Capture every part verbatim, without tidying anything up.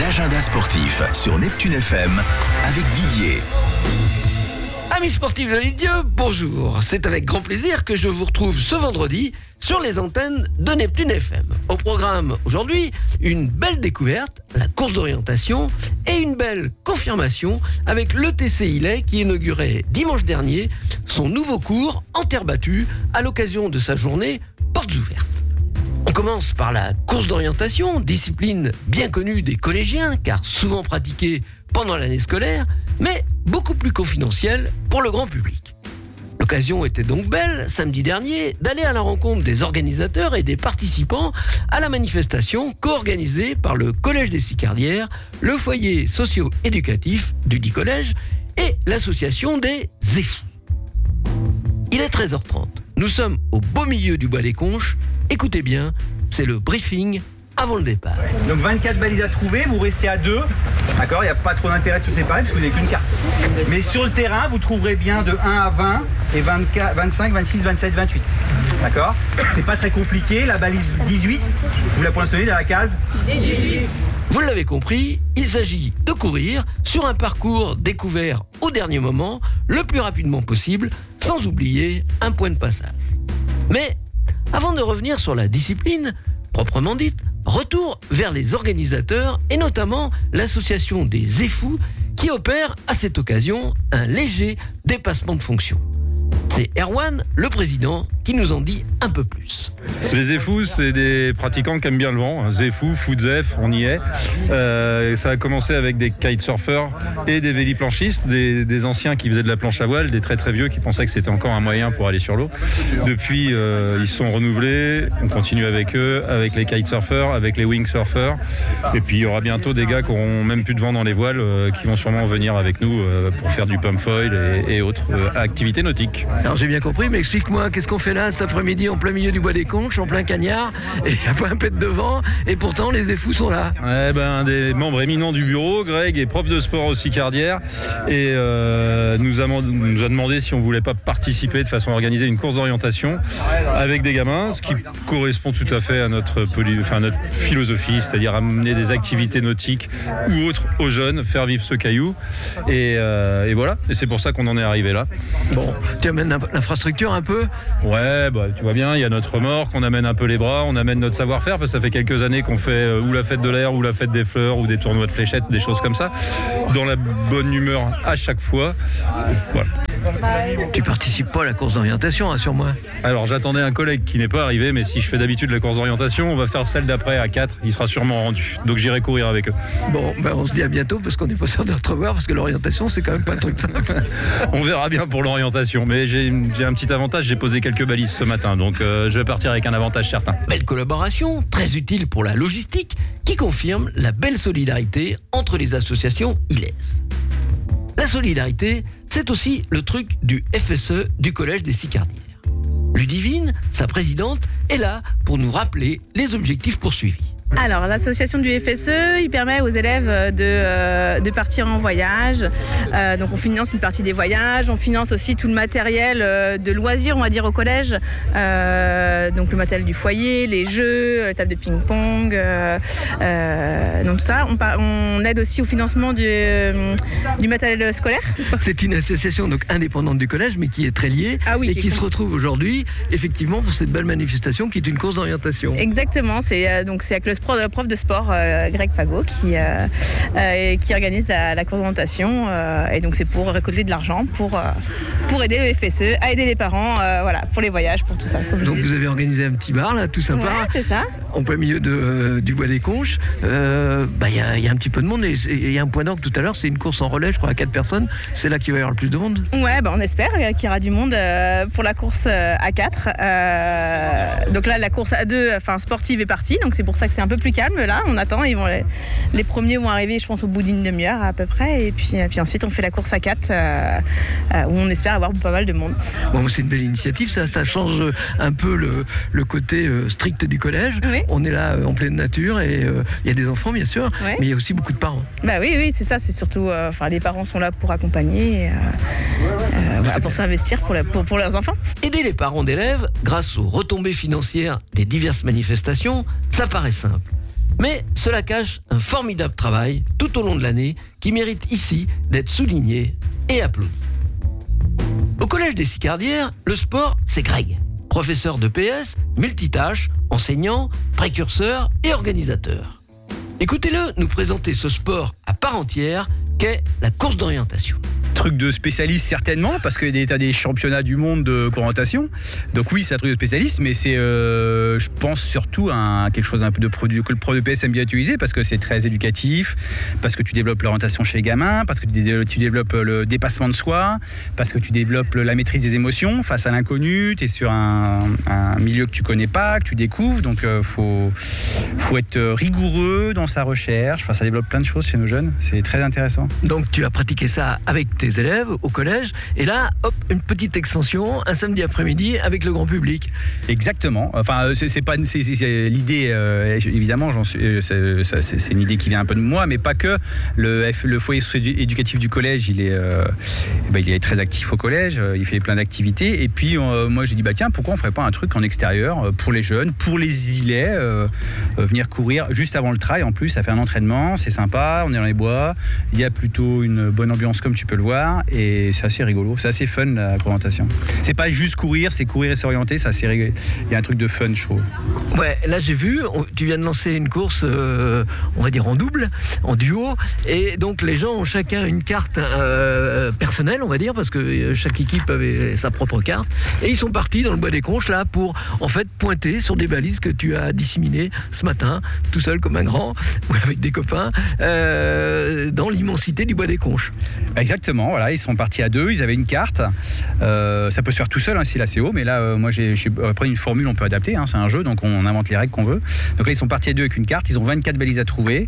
l'agenda sportif sur Neptune F M avec Didier. Amis sportifs de l'île Dieu, bonjour. C'est avec grand plaisir que je vous retrouve ce vendredi sur les antennes de Neptune F M. Au programme aujourd'hui, une belle découverte, la course d'orientation, et une belle confirmation avec l'E T C Ilay qui inaugurait dimanche dernier son nouveau cours en terre battue à l'occasion de sa journée portes ouvertes. On commence par la course d'orientation, discipline bien connue des collégiens car souvent pratiquée pendant l'année scolaire, mais beaucoup plus confidentielle pour le grand public. L'occasion était donc belle, samedi dernier, d'aller à la rencontre des organisateurs et des participants à la manifestation co-organisée par le Collège des Sicardières, le foyer socio-éducatif du dit collège et l'association des Zéfous. Il est treize heures trente. Nous sommes au beau milieu du bois des Conches. Écoutez bien, c'est le briefing avant le départ. Donc vingt-quatre balises à trouver, vous restez à deux, d'accord, il n'y a pas trop d'intérêt de se séparer parce que vous n'avez qu'une carte. Mais sur le terrain, vous trouverez bien de un à vingt et vingt-quatre, vingt-cinq, vingt-six, vingt-sept, vingt-huit. D'accord ? C'est pas très compliqué, la balise dix-huit, vous la poinçonnez dans la case dix-huit. Vous l'avez compris, il s'agit de courir sur un parcours découvert au dernier moment, le plus rapidement possible, sans oublier un point de passage. Mais avant de revenir sur la discipline, proprement dite, retour vers les organisateurs et notamment l'association des Zéfous qui opère à cette occasion un léger dépassement de fonction. C'est Erwan, le président, qui nous en dit un peu plus. Les Zéfous, c'est des pratiquants qui aiment bien le vent. Zéfous, Footzef, on y est. Euh, ça a commencé avec des kitesurfers et des véliplanchistes, des, des anciens qui faisaient de la planche à voile, des très très vieux qui pensaient que c'était encore un moyen pour aller sur l'eau. Depuis, euh, ils se sont renouvelés. On continue avec eux, avec les kitesurfers, avec les wingsurfers. Et puis, il y aura bientôt des gars qui n'auront même plus de vent dans les voiles, euh, qui vont sûrement venir avec nous euh, pour faire du pump foil et, et autres euh, activités nautiques. Alors j'ai bien compris, mais explique-moi, qu'est-ce qu'on fait là cet après-midi en plein milieu du bois des Conches, en plein cagnard, et il n'y a pas un pet de vent, et pourtant les Zéfous sont là. Ouais, ben, un des membres éminents du bureau, Greg, est prof de sport au Sicardières, et euh, nous, a, nous a demandé si on ne voulait pas participer de façon à organiser une course d'orientation avec des gamins, ce qui correspond tout à fait à notre, poly, enfin, notre philosophie, c'est-à-dire amener des activités nautiques ou autres aux jeunes, faire vivre ce caillou, et, euh, et voilà, et c'est pour ça qu'on en est arrivé là. Bon, tu amènes l'infrastructure un peu ? Ouais, bah, tu vois bien, il y a notre remorque, on amène un peu les bras, on amène notre savoir-faire, parce que ça fait quelques années qu'on fait euh, ou la fête de l'air, ou la fête des fleurs, ou des tournois de fléchettes, des choses comme ça, dans la bonne humeur à chaque fois. Voilà. Tu participes pas à la course d'orientation, rassure-moi. Alors j'attendais un collègue qui n'est pas arrivé, mais si je fais d'habitude la course d'orientation, on va faire celle d'après à quatre, il sera sûrement rendu, donc j'irai courir avec eux. Bon, ben on se dit à bientôt, parce qu'on n'est pas sûr de te revoir, parce que l'orientation c'est quand même pas un truc simple. On verra bien pour l'orientation, mais j'ai, j'ai un petit avantage, j'ai posé quelques balises ce matin, donc euh, je vais partir avec un avantage certain. Belle collaboration, très utile pour la logistique, qui confirme la belle solidarité entre les associations ilaises. La solidarité, c'est aussi le truc du F S E du Collège des Sicardières. Ludivine, sa présidente, est là pour nous rappeler les objectifs poursuivis. Alors, l'association du F S E, il permet aux élèves de, euh, de partir en voyage. Euh, donc, on finance une partie des voyages. On finance aussi tout le matériel euh, de loisirs, on va dire, au collège. Euh, donc, le matériel du foyer, les jeux, la table de ping-pong. Euh, euh, donc, tout ça. On, par- on aide aussi au financement du, euh, du matériel scolaire. C'est une association donc indépendante du collège, mais qui est très liée Ah oui, et qui qui est se con- retrouve aujourd'hui, effectivement, pour cette belle manifestation qui est une course d'orientation. Exactement. C'est, euh, donc, c'est avec le prof, prof de sport, euh, Greg Fagot, qui, euh, euh, qui organise la, la course d'orientation. Euh, et donc, c'est pour récolter de l'argent, pour, euh, pour aider le F S E, à aider les parents, euh, voilà, pour les voyages, pour tout ça. Comme Donc je vous avez organisé un petit bar là, tout sympa, Ouais, c'est ça. en plein milieu de, euh, du bois des Conches. Euh, bah il y a, y a un petit peu de monde et il y a un point d'orgue tout à l'heure, c'est une course en relais, je crois à quatre personnes. C'est là qu'il va y avoir le plus de monde. Ouais, bah on espère qu'il y aura du monde euh, pour la course euh, à quatre. Euh, donc là, la course à deux, enfin sportive est partie, donc c'est pour ça que c'est un peu plus calme là. On attend, ils vont les, les premiers vont arriver, je pense, au bout d'une demi-heure à peu près, et puis, et puis ensuite on fait la course à quatre euh, euh, où on espère avoir pas mal de monde. Bon, c'est une belle initiative, ça, ça change un peu le, le côté euh, strict du collège. Oui. On est là euh, en pleine nature et il euh, y a des enfants bien sûr, Ouais. mais il y a aussi beaucoup de parents. Bah oui, oui, c'est ça, c'est surtout, euh, enfin les parents sont là pour accompagner, euh, euh, voilà, pour s'investir pour, la, pour, pour leurs enfants. Aider les parents d'élèves grâce aux retombées financières des diverses manifestations, ça paraît simple. Mais cela cache un formidable travail tout au long de l'année qui mérite ici d'être souligné et applaudi. Au collège des Sicardières, le sport, c'est Greg. Professeur de P S, multitâche, enseignant, précurseur et organisateur. Écoutez-le nous présenter ce sport à part entière qu'est la course d'orientation. Truc de spécialiste certainement, parce qu'il y a des championnats du monde de orientation. Donc oui, c'est un truc de spécialiste, mais c'est, euh, je pense surtout à quelque chose un peu de produit que le prof de P S aime bien utiliser, parce que c'est très éducatif, parce que tu développes l'orientation chez les gamins, parce que tu développes le dépassement de soi, parce que tu développes la maîtrise des émotions face à l'inconnu. Tu es sur un, un milieu que tu connais pas, que tu découvres, donc euh, faut faut être rigoureux dans sa recherche. Enfin, ça développe plein de choses chez nos jeunes. C'est très intéressant. Donc tu as pratiqué ça avec tes élèves au collège, et là, hop, une petite extension, un samedi après-midi avec le grand public. Exactement. Enfin, c'est, c'est pas c'est, c'est l'idée, euh, évidemment, j'en suis, c'est, c'est, c'est une idée qui vient un peu de moi, mais pas que. Le, le foyer éducatif du collège, il est, euh, ben, il est très actif au collège, il fait plein d'activités, et puis euh, moi j'ai dit, bah tiens, pourquoi on ferait pas un truc en extérieur pour les jeunes, pour les îlets, euh, euh, venir courir juste avant le trail. En plus, ça fait un entraînement, c'est sympa, on est dans les bois, il y a plutôt une bonne ambiance comme tu peux le voir. Et c'est assez rigolo, c'est assez fun la orientation. C'est pas juste courir, c'est courir et s'orienter, ça c'est rigolo. Il y a un truc de fun, je trouve. Ouais, là j'ai vu, on, tu viens de lancer une course, euh, on va dire en double, en duo, et donc les gens ont chacun une carte euh, personnelle, on va dire, parce que chaque équipe avait sa propre carte, et ils sont partis dans le bois des Conches là pour en fait pointer sur des balises que tu as disséminées ce matin, tout seul comme un grand, ou avec des copains, euh, dans l'immensité du bois des Conches. Exactement, voilà, ils sont partis à deux, ils avaient une carte. Euh, ça peut se faire tout seul hein, si là c'est haut, mais là euh, moi j'ai, j'ai pris une formule, on peut adapter, hein, c'est un jeu, donc on invente les règles qu'on veut. Donc là ils sont partis à deux avec une carte, ils ont vingt-quatre balises à trouver,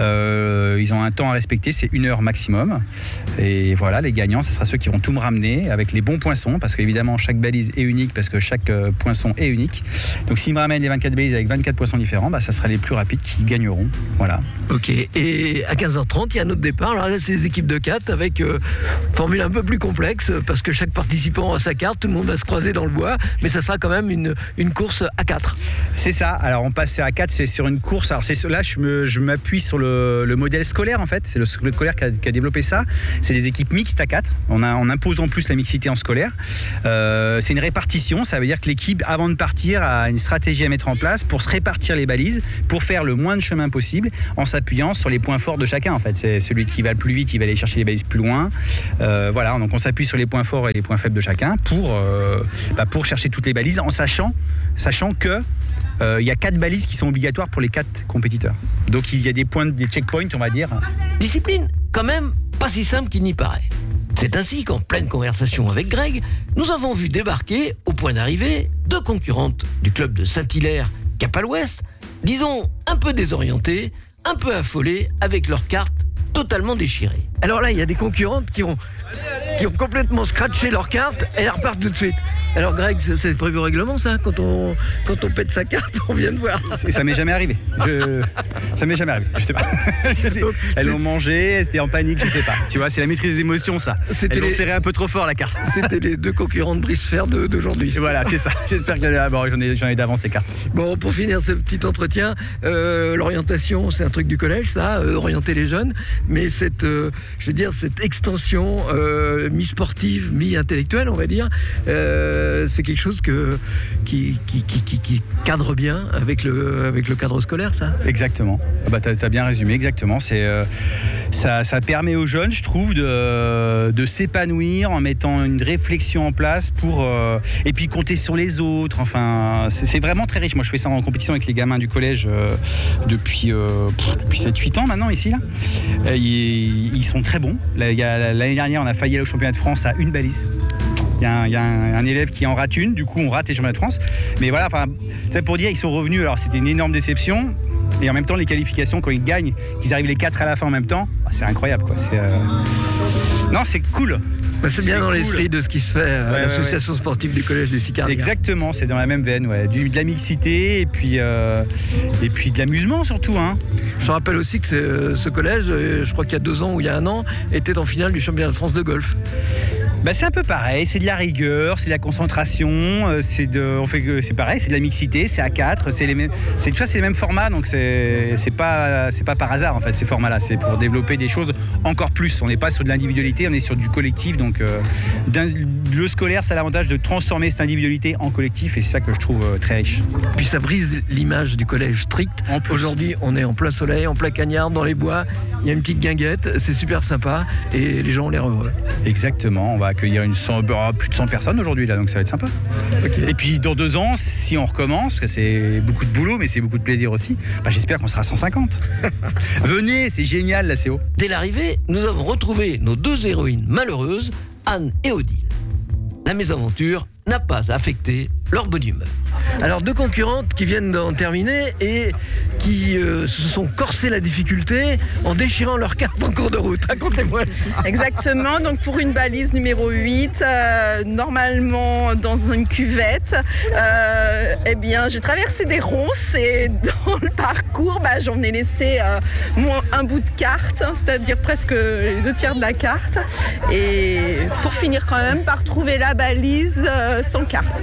euh, ils ont un temps à respecter, c'est une heure maximum. Et voilà, les gagnants, ce sera ceux qui vont tout me ramener avec les bons poinçons, parce qu'évidemment chaque balise est unique, parce que chaque euh, poinçon est unique. Donc s'ils me ramènent les vingt-quatre balises avec vingt-quatre poinçons différents, bah, ça sera les plus rapides qui gagneront. Voilà. Ok, et à quinze heures trente, il y a un autre départ, alors là c'est des équipes de quatre avec euh, formule un peu plus complexe, parce que chaque participant a sa carte, tout le monde va se croiser dans le bois, mais ça sera quand même une, une course à quatre. C'est ça, alors on passe à quatre, c'est sur une course, alors c'est, là je, me, je m'appuie sur le, le modèle scolaire en fait, c'est le scolaire qui a, qui a développé ça, c'est des équipes mixtes à quatre, on, a, on impose en plus la mixité en scolaire, euh, c'est une répartition, ça veut dire que l'équipe avant de partir a une stratégie à mettre en place pour se répartir les balises, pour faire le moins de chemin possible, en s'appuyant sur les points forts de chacun en fait, c'est celui qui va le plus vite, il va aller chercher les balises plus loin, euh, voilà, donc on s'appuie sur les points forts et les points faibles de chacun pour, euh, bah pour chercher toutes les balises en sachant, sachant que il euh, y a quatre balises qui sont obligatoires pour les quatre compétiteurs. Donc il y a des points, des checkpoints, on va dire. Discipline quand même pas si simple qu'il n'y paraît. C'est ainsi qu'en pleine conversation avec Greg, nous avons vu débarquer au point d'arrivée deux concurrentes du club de Saint-Hilaire, Cap à l'Ouest, disons un peu désorientées, un peu affolées avec leurs cartes totalement déchirées. Alors là, il y a des concurrentes qui ont, qui ont complètement scratché leurs cartes et elles repartent tout de suite. Alors Greg, c'est prévu au règlement ça, quand on, quand on pète sa carte, on vient de voir. Et ça m'est jamais arrivé. Je... Ça m'est jamais arrivé, je sais pas. Je sais. Donc, elles l'ont mangé, elles étaient en panique, je sais pas. Tu vois, c'est la maîtrise des émotions ça. C'était elles l'ont les... serré un peu trop fort la carte. C'était les deux concurrents de brise-fer de, d'aujourd'hui. Voilà, c'est ça. J'espère que ah, bon, j'en ai, j'en ai d'avance les cartes. Bon, pour finir ce petit entretien, euh, l'orientation, c'est un truc du collège ça, euh, orienter les jeunes, mais cette, euh, je veux dire, cette extension euh, mi-sportive, mi-intellectuelle, on va dire, euh, c'est quelque chose que, qui, qui, qui, qui, qui cadre bien avec le, avec le cadre scolaire, ça. Exactement. Bah, t'as, t'as bien résumé, exactement. C'est, euh, ça, ça permet aux jeunes, je trouve, de, de s'épanouir en mettant une réflexion en place pour, euh, et puis compter sur les autres. Enfin, c'est, c'est vraiment très riche. Moi, je fais ça en compétition avec les gamins du collège euh, depuis, euh, depuis sept huit ans maintenant, ici. Là. Euh, ils, ils sont très bons. Là, y a, l'année dernière, on a failli aller au championnat de France à une balise. Il y a, un, il y a un, un élève qui en rate une, du coup on rate les championnats de France. Mais voilà, enfin, c'est pour dire, ils sont revenus, alors c'était une énorme déception. Et en même temps, les qualifications, quand ils gagnent, qu'ils arrivent les quatre à la fin en même temps, bah, c'est incroyable quoi. C'est, euh... Non, c'est cool. Bah, c'est bien c'est dans cool. L'esprit de ce qui se fait à ouais, l'association ouais, ouais. sportive du collège des Sicardières. Exactement, c'est dans la même veine, ouais. Du, de la mixité et puis, euh, et puis de l'amusement surtout. Hein. Je rappelle aussi que c'est, ce collège, je crois qu'il y a deux ans ou il y a un an, était en finale du championnat de France de golf. Bah, c'est un peu pareil, c'est de la rigueur, c'est de la concentration, euh, c'est de, on fait que c'est pareil, c'est de la mixité, c'est à quatre, c'est les mêmes, c'est tu vois, c'est les mêmes formats, donc c'est c'est pas c'est pas par hasard en fait ces formats-là, c'est pour développer des choses encore plus. On n'est pas sur de l'individualité, on est sur du collectif, donc euh, le scolaire, ça a l'avantage de transformer cette individualité en collectif, et c'est ça que je trouve euh, très riche. Puis ça brise l'image du collège strict. Aujourd'hui, on est en plein soleil, en plein cagnard, dans les bois. Il y a une petite guinguette, c'est super sympa, et les gens ont l'air heureux. Exactement, on va accueillir une cent, plus de cent personnes aujourd'hui là, donc ça va être sympa. Okay. Et puis dans deux ans, si on recommence, parce que c'est beaucoup de boulot, mais c'est beaucoup de plaisir aussi, bah, j'espère qu'on sera cent cinquante. Venez, c'est génial la C O. Dès l'arrivée, nous avons retrouvé nos deux héroïnes malheureuses, Anne et Odile. La mésaventure n'a pas affecté leur bonne humeur. Alors deux concurrentes qui viennent d'en terminer et qui euh, se sont corsées la difficulté en déchirant leur carte en cours de route. Racontez-moi ça. Exactement, donc pour une balise numéro huit, euh, normalement dans une cuvette, euh, eh bien j'ai traversé des ronces et dans le parcours, bah, j'en ai laissé euh, moins un bout de carte, c'est-à-dire presque les deux tiers de la carte. Et pour finir quand même par trouver la balise euh, sans carte.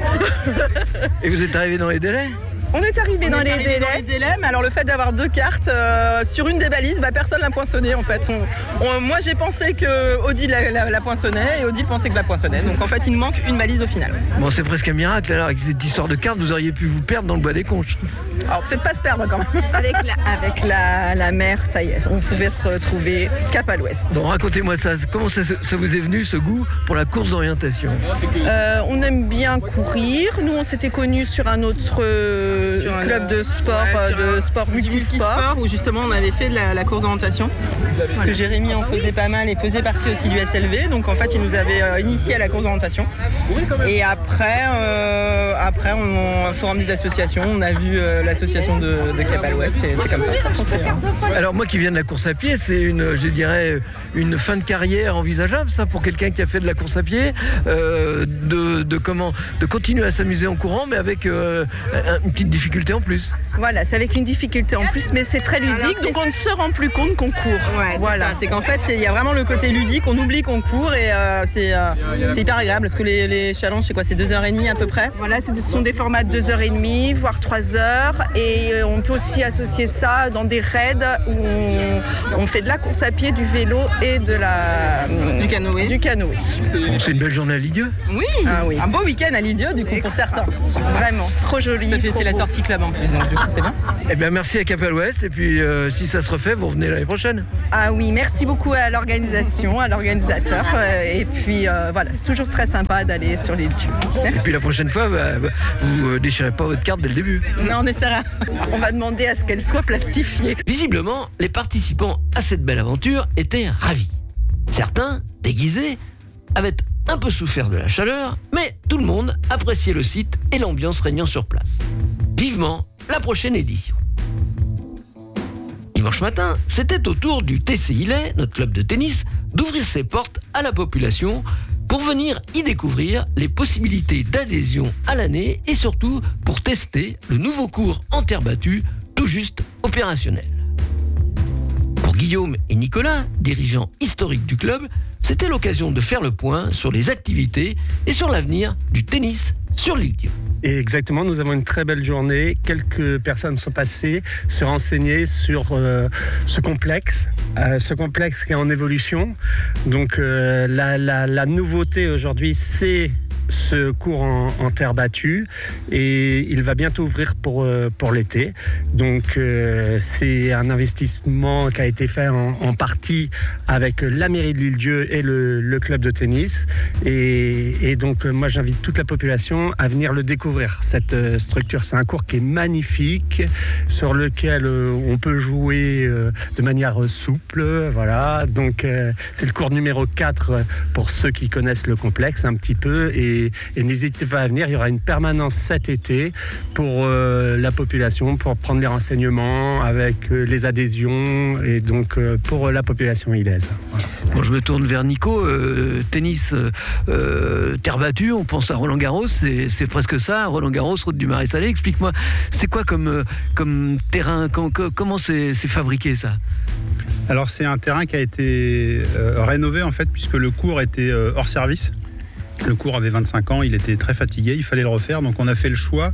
Et vous êtes arrivé dans les délais ? On est arrivé, dans, dans les délais, mais alors le fait d'avoir deux cartes euh, sur une des balises, bah, personne l'a poinçonné en fait. On, on, moi j'ai pensé que Odile la, la, la poinçonnait et Odile pensait que la poinçonnait. Donc en fait il nous manque une balise au final. Bon, c'est presque un miracle alors, avec cette histoire de cartes, vous auriez pu vous perdre dans le bois des conches. Alors peut-être pas se perdre quand même. Avec la, avec la, la mer, ça y est, on pouvait se retrouver cap à l'ouest. Bon, racontez-moi ça, comment ça, ça vous est venu ce goût pour la course d'orientation ? euh, On aime bien courir, nous on s'était connus sur un autre euh, sur club un, de sport, ouais, de sport multisport, où justement on avait fait de la, la course d'orientation. Parce voilà. que Jérémy en faisait pas mal et faisait partie aussi du S L V, donc en fait il nous avait euh, initié à la course d'orientation. Et après, euh, après on, au forum des associations, on a vu euh, l'association de, de Cap à l'Ouest et c'est comme ça. Alors moi qui viens de la course à pied, c'est une, je dirais, une fin de carrière envisageable ça pour quelqu'un qui a fait de la course à pied, euh, de, de comment, de continuer à s'amuser en courant, mais avec euh, une petite difficulté en plus. Voilà, c'est avec une difficulté en plus, mais c'est très ludique, alors, donc on ne se rend plus compte qu'on court. Ouais, voilà, c'est, c'est qu'en fait, il y a vraiment le côté ludique, on oublie qu'on court et euh, c'est, euh, c'est hyper agréable parce que les, les challenges, c'est quoi, c'est deux heures trente à peu près. Voilà, ce sont des formats de deux heures trente, voire trois heures, et euh, on peut aussi associer ça dans des raids où on, on fait de la course à pied, du vélo et de la du canoë. Du canoë. Bon, c'est une belle journée à Lilieu. Oui, ah, oui un beau week-end à Lilieu du coup pour certains. Vraiment, c'est trop joli. Ça fait, trop c'est beau. La sortie club en plus, donc du coup c'est bien. Eh bien merci à Cap à l'Ouest et puis euh, si ça se refait, vous revenez l'année prochaine. Ah oui, merci beaucoup à l'organisation, à l'organisateur euh, et puis euh, voilà, c'est toujours très sympa d'aller sur l'île Dieu. Et puis la prochaine fois, bah, bah, vous euh, déchirez pas votre carte dès le début. Non, on essaiera. On va demander à ce qu'elle soit plastifiée. Visiblement, les participants à cette belle aventure étaient ravis. Certains, déguisés, avaient un peu souffert de la chaleur, mais tout le monde appréciait le site et l'ambiance régnant sur place. Vivement la prochaine édition. Dimanche matin, c'était au tour du T C I L E, notre club de tennis, d'ouvrir ses portes à la population pour venir y découvrir les possibilités d'adhésion à l'année et surtout pour tester le nouveau cours en terre battue tout juste opérationnel. Pour Guillaume et Nicolas, dirigeants historiques du club, c'était l'occasion de faire le point sur les activités et sur l'avenir du tennis sur l'île Dieu. Et exactement, nous avons une très belle journée. Quelques personnes sont passées, se renseigner sur euh, ce complexe, euh, ce complexe qui est en évolution. Donc euh, la, la, la nouveauté aujourd'hui, c'est ce cours en, en terre battue et il va bientôt ouvrir pour, euh, pour l'été. Donc euh, c'est un investissement qui a été fait en, en partie avec la mairie de l'Île-Dieu et le, le club de tennis. Et, et donc euh, moi j'invite toute la population à venir le découvrir, cette euh, structure. C'est un cours qui est magnifique, sur lequel euh, on peut jouer euh, de manière souple. Voilà. Donc euh, c'est le cours numéro quatre pour ceux qui connaissent le complexe un petit peu. Et Et, et n'hésitez pas à venir, il y aura une permanence cet été pour euh, la population, pour prendre les renseignements avec euh, les adhésions et donc euh, pour la population ilaise. Voilà. Bon, je me tourne vers Nico, euh, tennis, euh, terre battue, on pense à Roland Garros, c'est, c'est presque ça, Roland Garros, route du Marais Salé. Explique-moi, c'est quoi comme, comme terrain, com, com, comment c'est, c'est fabriqué ça ? Alors c'est un terrain qui a été euh, rénové en fait puisque le cours était euh, hors service. Le cours avait vingt-cinq ans, il était très fatigué, il fallait le refaire. Donc on a fait le choix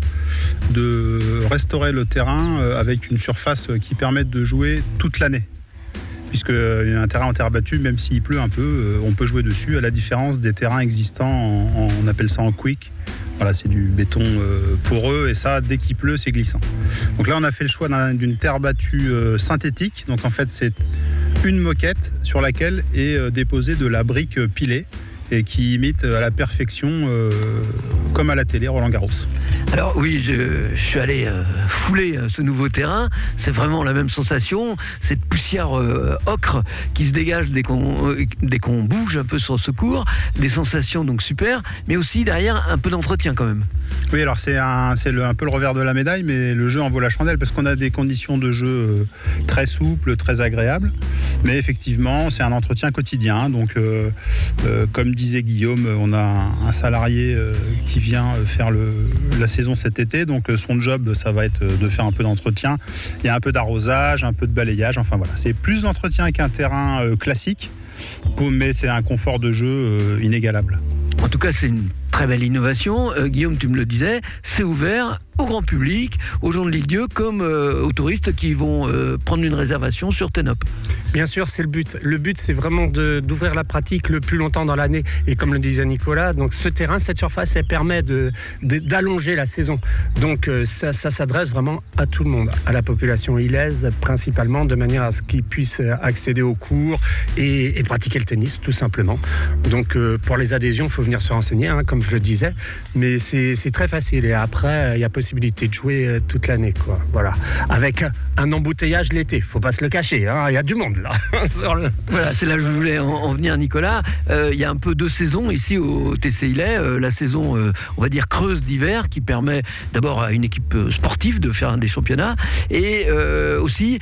de restaurer le terrain avec une surface qui permette de jouer toute l'année. Puisque un terrain en terre battue, même s'il pleut un peu, on peut jouer dessus, à la différence des terrains existants, en, en, on appelle ça en quick. Voilà, c'est du béton euh, poreux et ça, dès qu'il pleut, c'est glissant. Donc là, on a fait le choix d'un, d'une terre battue euh, synthétique. Donc en fait, c'est une moquette sur laquelle est euh, déposée de la brique euh, pilée et qui imite à la perfection, euh, comme à la télé, Roland Garros. Alors oui, je, je suis allé euh, fouler euh, ce nouveau terrain. C'est vraiment la même sensation. Cette poussière euh, ocre qui se dégage dès qu'on, euh, dès qu'on bouge un peu sur ce cours. Des sensations donc super, mais aussi derrière un peu d'entretien quand même. Oui, alors c'est, un, c'est le, un peu le revers de la médaille, mais le jeu en vaut la chandelle parce qu'on a des conditions de jeu euh, très souples, très agréables. Mais effectivement, c'est un entretien quotidien. Donc, euh, euh, comme disait Guillaume, on a un, un salarié euh, qui vient faire le, la saison cet été. Donc, son job, ça va être de faire un peu d'entretien. Il y a un peu d'arrosage, un peu de balayage. Enfin voilà, c'est plus d'entretien qu'un terrain euh, classique, mais c'est un confort de jeu euh, inégalable. En tout cas, c'est une très belle innovation. Euh, Guillaume, tu me le disais, c'est ouvert au grand public, aux gens de l'Île-Dieu, comme euh, aux touristes qui vont euh, prendre une réservation sur Tenop. Bien sûr, c'est le but. Le but, c'est vraiment de, d'ouvrir la pratique le plus longtemps dans l'année. Et comme le disait Nicolas, donc ce terrain, cette surface, elle permet de, de, d'allonger la saison. Donc euh, ça, ça s'adresse vraiment à tout le monde, à la population ilaise principalement, de manière à ce qu'ils puissent accéder aux cours et, et pratiquer le tennis, tout simplement. Donc euh, pour les adhésions, il faut venir se renseigner, hein, comme je le disais. Mais c'est, c'est très facile. Et après, il y a possibilité de jouer toute l'année, quoi. Voilà. Avec un embouteillage l'été, faut pas se le cacher, hein. Il y a du monde là. Sur le... Voilà, c'est là que je voulais en, en venir, Nicolas. Euh, il y a un peu deux saisons ici au T C Ilais. Euh, la saison, euh, on va dire, creuse d'hiver, qui permet d'abord à une équipe sportive de faire des championnats et euh, aussi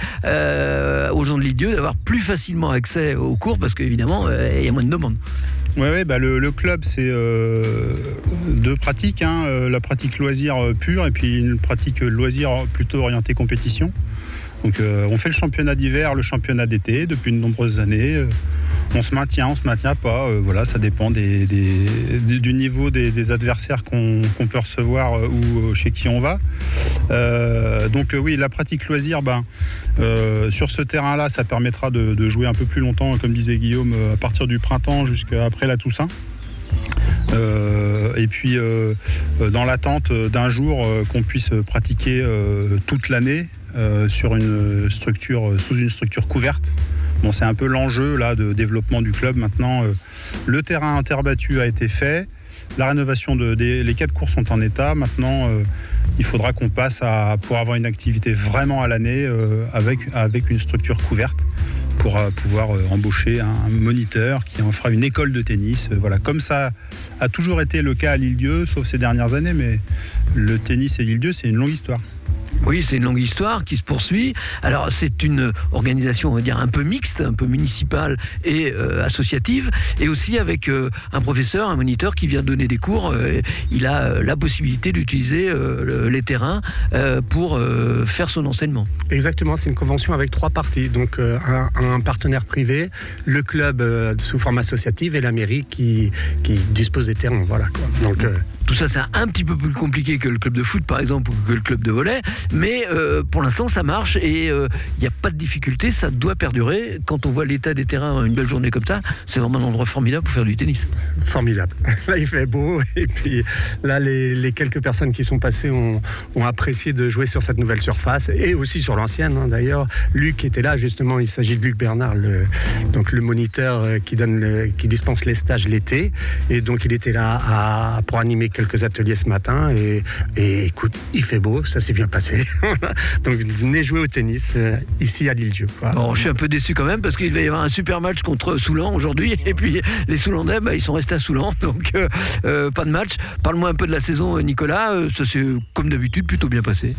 euh, aux gens de l'Île-Dieu d'avoir plus facilement accès aux cours parce qu'évidemment, euh, il y a moins de demandes. Oui, ouais, bah le, le club, c'est euh, deux pratiques, hein, euh, la pratique loisir pure et puis une pratique loisir plutôt orientée compétition. Donc euh, on fait le championnat d'hiver, le championnat d'été depuis de nombreuses années. Euh, on se maintient, on se maintient pas. Euh, voilà, ça dépend des, des, des, du niveau des, des adversaires qu'on, qu'on peut recevoir euh, ou chez qui on va. Euh, donc euh, oui, la pratique loisir, ben, euh, sur ce terrain-là, ça permettra de, de jouer un peu plus longtemps, comme disait Guillaume, à partir du printemps jusqu'à après la Toussaint. Euh, et puis euh, dans l'attente d'un jour euh, qu'on puisse pratiquer euh, toute l'année euh, sur une structure, sous une structure couverte. Bon, c'est un peu l'enjeu là de développement du club maintenant. Euh, le terrain en terre battue a été fait, la rénovation de des, les quatre cours sont en état. Maintenant, euh, il faudra qu'on passe à pour avoir une activité vraiment à l'année euh, avec avec une structure couverte, pour euh, pouvoir euh, embaucher un moniteur qui en fera une école de tennis. Euh, voilà, comme ça a toujours été le cas à l'Île-Dieu, sauf ces dernières années, mais le tennis et l'Île-Dieu, c'est une longue histoire. Oui, c'est une longue histoire qui se poursuit. Alors, c'est une organisation, on va dire, un peu mixte, un peu municipale et euh, associative, et aussi avec euh, un professeur, un moniteur qui vient donner des cours. Euh, il a euh, la possibilité d'utiliser euh, le, les terrains euh, pour euh, faire son enseignement. Exactement, c'est une convention avec trois parties. Donc, euh, un, un partenaire privé, le club euh, sous forme associative et la mairie qui, qui dispose des terrains. Voilà, quoi. Donc, euh... tout ça, c'est un petit peu plus compliqué que le club de foot, par exemple, ou que le club de volley. Mais euh, pour l'instant, ça marche et il euh, n'y a pas de difficulté, ça doit perdurer. Quand on voit l'état des terrains une belle journée comme ça, c'est vraiment un endroit formidable pour faire du tennis. Formidable. Là, il fait beau et puis là, les, les quelques personnes qui sont passées ont, ont apprécié de jouer sur cette nouvelle surface et aussi sur l'ancienne, hein, d'ailleurs. Luc était là, justement, il s'agit de Luc Bernard, le, donc le moniteur qui, donne le, qui dispense les stages l'été. Et donc, il était là à, pour animer quelques ateliers ce matin et, et écoute, il fait beau, ça s'est bien passé. Donc venez jouer au tennis euh, ici à l'Île-Dieu. Bon, je suis un peu déçu quand même parce qu'il va y avoir un super match contre Soulan aujourd'hui et puis les Soulandais, bah, ils sont restés à Soulan, donc euh, euh, pas de match. Parle-moi un peu de la saison, Nicolas. Euh, ça s'est comme d'habitude plutôt bien passé.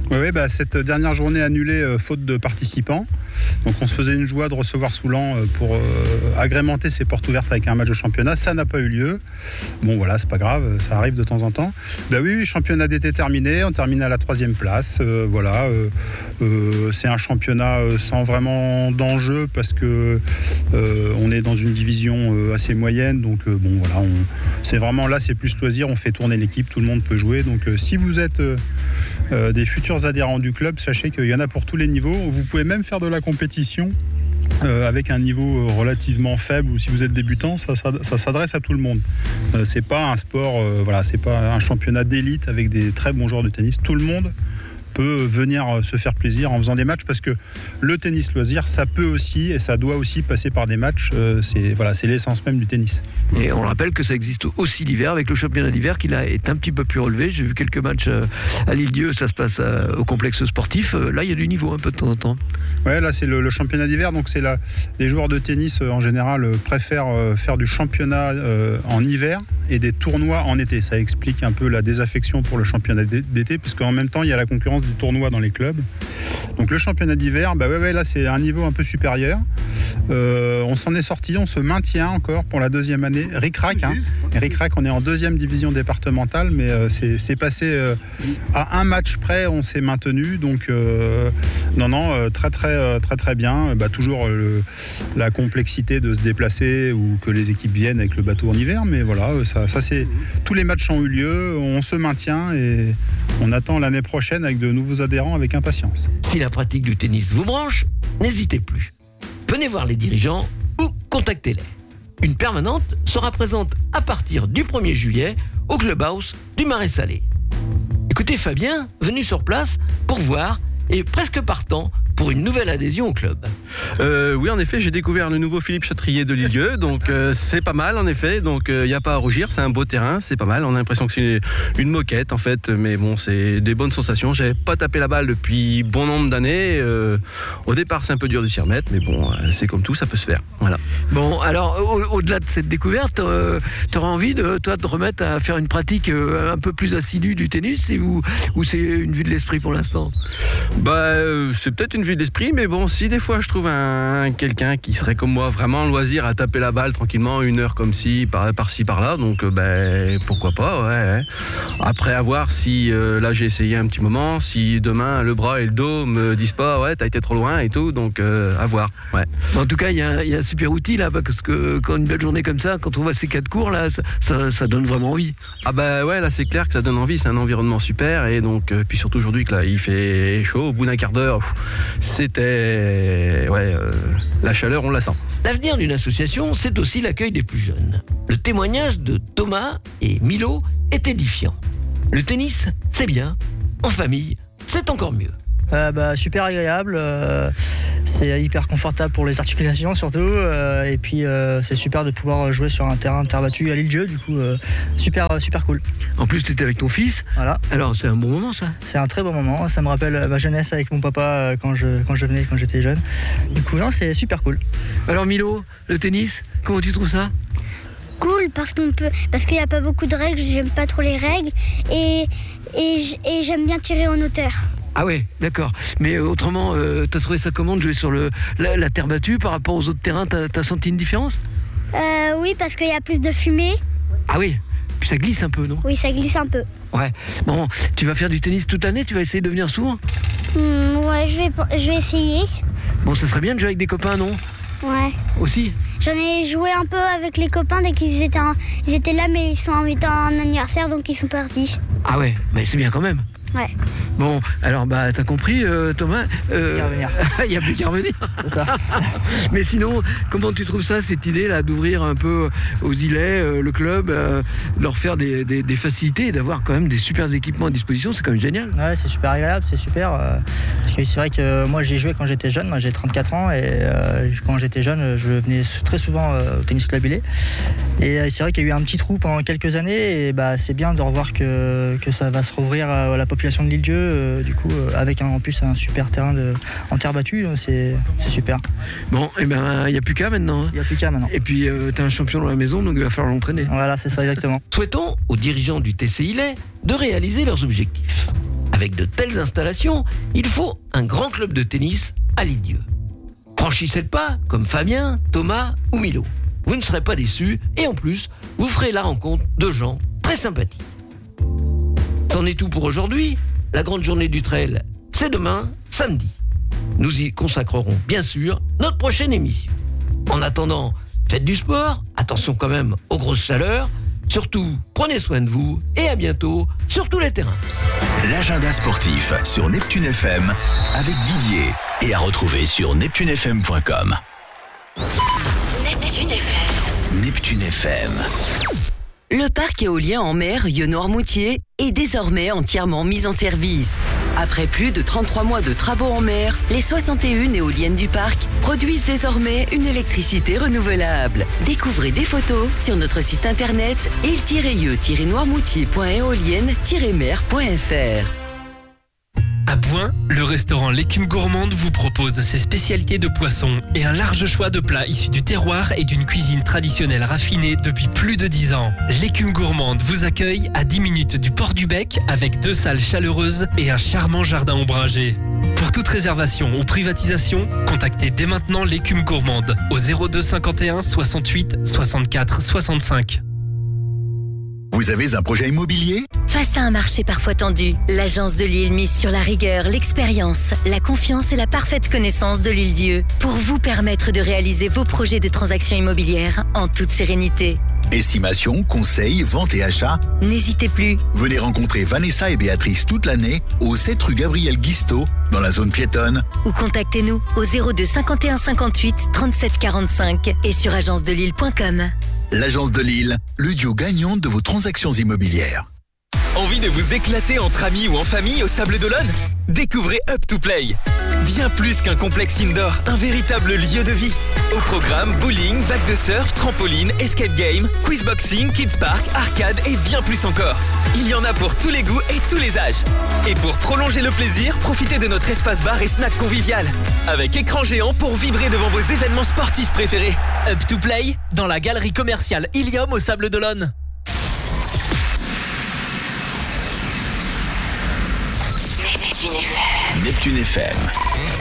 Oui, ouais, bah, cette dernière journée annulée euh, faute de participants. Donc on se faisait une joie de recevoir Soulan euh, pour euh, agrémenter ses portes ouvertes avec un match de championnat. Ça n'a pas eu lieu. Bon voilà, c'est pas grave, ça arrive de temps en temps. Bah oui, oui, championnat d'été terminé, on termine à la troisième place. Euh, voilà, euh, euh, c'est un championnat euh, sans vraiment d'enjeu parce que euh, on est dans une division euh, assez moyenne. Donc euh, bon voilà, on, c'est vraiment là, c'est plus loisir. On fait tourner l'équipe, tout le monde peut jouer. Donc euh, si vous êtes euh, euh, des futurs adhérents du club, sachez qu'il y en a pour tous les niveaux. Vous pouvez même faire de la compétition euh, avec un niveau relativement faible, ou si vous êtes débutant, ça, ça, ça s'adresse à tout le monde. Euh, c'est pas un sport, euh, voilà, c'est pas un championnat d'élite avec des très bons joueurs de tennis. Tout le monde peut venir se faire plaisir en faisant des matchs, parce que le tennis loisir, ça peut aussi et ça doit aussi passer par des matchs. Euh, c'est voilà, c'est l'essence même du tennis. Et on rappelle que ça existe aussi l'hiver, avec le championnat d'hiver qui là est un petit peu plus relevé. J'ai vu quelques matchs à l'Île-Dieu, ça se passe au complexe sportif. Là, il y a du niveau un peu de temps en temps. Ouais, là c'est le, le championnat d'hiver, donc c'est là. Les joueurs de tennis en général préfèrent faire du championnat en hiver et des tournois en été. Ça explique un peu la désaffection pour le championnat d'été, puisqu'en même temps il y a la concurrence des tournois dans les clubs. Donc le championnat d'hiver, bah ouais, ouais, là c'est un niveau un peu supérieur. Euh, on s'en est sorti, on se maintient encore pour la deuxième année. Ric-rac, hein. Ric-rac, on est en deuxième division départementale, mais euh, c'est, c'est passé euh, à un match près, on s'est maintenu. Donc euh, non, non, euh, très très très très bien. Bah, toujours euh, la complexité de se déplacer ou que les équipes viennent avec le bateau en hiver, mais voilà, ça, ça c'est tous les matchs ont eu lieu, on se maintient et on attend l'année prochaine avec de nouveaux adhérents avec impatience. Si la pratique du tennis vous branche, n'hésitez plus. Venez voir les dirigeants ou contactez-les. Une permanente sera présente à partir du premier juillet au Clubhouse du Marais Salé. Écoutez Fabien, venu sur place pour voir et presque partant pour une nouvelle adhésion au club. Euh, oui, en effet, j'ai découvert le nouveau Philippe Chatrier de l'Île-Dieu, donc euh, c'est pas mal en effet, donc il euh, n'y a pas à rougir, c'est un beau terrain, c'est pas mal, on a l'impression que c'est une, une moquette en fait, mais bon, c'est des bonnes sensations. J'avais pas tapé la balle depuis bon nombre d'années, euh, au départ c'est un peu dur de s'y remettre, mais bon, euh, c'est comme tout, ça peut se faire, voilà. Bon, alors au- au-delà de cette découverte, euh, t'auras envie de, toi, de te remettre à faire une pratique euh, un peu plus assidue du tennis, et, ou, ou c'est une vue de l'esprit pour l'instant? Bah, euh, c'est peut-être une vue d'esprit, mais bon, si des fois je trouve un, quelqu'un qui serait comme moi, vraiment loisir à taper la balle tranquillement, une heure comme ci, par, par-ci, par-là, donc euh, ben, pourquoi pas, ouais, ouais. Après, à voir si, euh, là j'ai essayé un petit moment, si demain le bras et le dos me disent pas, ouais, t'as été trop loin et tout, donc euh, à voir, ouais. En tout cas, il y, y a un super outil là, parce que quand une belle journée comme ça, quand on voit ces quatre cours là, ça, ça, ça donne vraiment envie. Ah bah ouais, là c'est clair que ça donne envie, c'est un environnement super, et donc euh, puis surtout aujourd'hui que là il fait chaud, au bout d'un quart d'heure, pff, c'était ouais, euh, la chaleur on la sent. L'avenir d'une association, c'est aussi l'accueil des plus jeunes. Le témoignage de Thomas et Milo est édifiant. Le tennis, c'est bien. En famille, c'est encore mieux. Euh, bah, super agréable, euh, c'est hyper confortable pour les articulations surtout, euh, et puis euh, c'est super de pouvoir jouer sur un terrain de terre battue à l'Île-Dieu, du coup euh, super, super cool. En plus, tu étais avec ton fils. Voilà. Alors, c'est un bon moment ça. C'est un très bon moment, ça me rappelle ma jeunesse avec mon papa euh, quand, je, quand je venais, quand j'étais jeune. Du coup, non, c'est super cool. Alors Milo, le tennis, comment tu trouves ça? Cool parce qu'on peut, parce qu'il n'y a pas beaucoup de règles, j'aime pas trop les règles et, et, j- et j'aime bien tirer en hauteur. Ah ouais, d'accord. Mais euh, autrement, euh, t'as trouvé ça comment de jouer sur le, la, la terre battue par rapport aux autres terrains? T'as, t'as senti une différence? Euh, oui, parce qu'il y a plus de fumée. Ah oui, puis ça glisse un peu, non? Oui, ça glisse un peu. Ouais. Bon, tu vas faire du tennis toute l'année? Tu vas essayer de venir souvent? Hmm, ouais, je vais, je vais essayer. Bon, ça serait bien de jouer avec des copains, non? Ouais. Aussi? J'en ai joué un peu avec les copains dès qu'ils étaient, en- ils étaient là, mais ils sont invités à un anniversaire, donc ils sont partis. Ah ouais, mais c'est bien quand même. Ouais. Bon, alors bah t'as compris euh, Thomas, euh, il n'y a plus qu'à revenir. C'est ça. Mais sinon, comment tu trouves ça, cette idée là d'ouvrir un peu aux îlets euh, le club, euh, leur faire des, des, des facilités et d'avoir quand même des super équipements à disposition, c'est quand même génial. Ouais, c'est super agréable, c'est super. euh, parce que c'est vrai que euh, moi j'ai joué quand j'étais jeune, moi j'ai trente-quatre ans et euh, quand j'étais jeune, je venais sou- très souvent euh, au tennis club Illet. Et euh, c'est vrai qu'il y a eu un petit trou pendant quelques années et bah, c'est bien de revoir que, que ça va se rouvrir à la population de l'Île-Dieu, euh, du coup, euh, avec un, en plus un super terrain de, en terre battue, euh, c'est, c'est super. Bon, et ben il n'y a plus qu'à maintenant. Il n'y a plus qu'à maintenant. Et puis euh, t'es un champion dans la maison, donc il va falloir l'entraîner. Voilà, c'est ça exactement. Souhaitons aux dirigeants du T C Illet de réaliser leurs objectifs. Avec de telles installations, il faut un grand club de tennis à l'Île-Dieu. Franchissez le pas, comme Fabien, Thomas ou Milo. Vous ne serez pas déçus et en plus, vous ferez la rencontre de gens très sympathiques. C'en est tout pour aujourd'hui. La grande journée du trail, c'est demain, samedi. Nous y consacrerons bien sûr notre prochaine émission. En attendant, faites du sport, attention quand même aux grosses chaleurs. Surtout, prenez soin de vous et à bientôt sur tous les terrains. L'agenda sportif sur Neptune F M avec Didier et à retrouver sur neptune f m point com. Neptune F M. Neptune F M. Le parc éolien en mer Yeux-Noirmoutier est désormais entièrement mis en service. Après plus de trente-trois mois de travaux en mer, les soixante et une éoliennes du parc produisent désormais une électricité renouvelable. Découvrez des photos sur notre site internet il tiret yeux tiret noirmoutier point éolienne tiret mer point f r. À Bouin, le restaurant L'écume gourmande vous propose ses spécialités de poisson et un large choix de plats issus du terroir et d'une cuisine traditionnelle raffinée depuis plus de dix ans. L'écume gourmande vous accueille à dix minutes du port du Bec avec deux salles chaleureuses et un charmant jardin ombragé. Pour toute réservation ou privatisation, contactez dès maintenant L'écume gourmande au zéro deux cinquante et un soixante-huit soixante-quatre soixante-cinq. Vous avez un projet immobilier ? Face à un marché parfois tendu, l'Agence de Lille mise sur la rigueur, l'expérience, la confiance et la parfaite connaissance de l'Île-Dieu pour vous permettre de réaliser vos projets de transactions immobilières en toute sérénité. Estimation, conseil, vente et achat. N'hésitez plus. Venez rencontrer Vanessa et Béatrice toute l'année au sept rue Gabriel Guisteau dans la zone piétonne. Ou contactez-nous au zéro deux cinquante et un cinquante-huit trente-sept quarante-cinq et sur agence de lille point com. L'Agence de Lille, le duo gagnant de vos transactions immobilières. Envie de vous éclater entre amis ou en famille au Sable d'Olonne ? Découvrez Up to Play. Bien plus qu'un complexe indoor, un véritable lieu de vie. Au programme, bowling, vague de surf, trampoline, escape game, quizboxing, kids park, arcade et bien plus encore. Il y en a pour tous les goûts et tous les âges. Et pour prolonger le plaisir, profitez de notre espace bar et snack convivial. Avec écran géant pour vibrer devant vos événements sportifs préférés. Up to Play, dans la galerie commerciale Ilium au Sable d'Olonne. Neptune F M. Neptune F M.